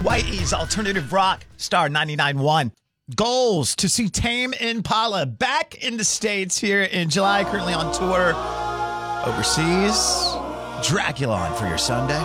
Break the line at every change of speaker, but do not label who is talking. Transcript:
Whitey's Alternative Rock, Star 99.1. Goals to see Tame Impala back in the States here in July, currently on tour overseas. Dracula on for your Sunday.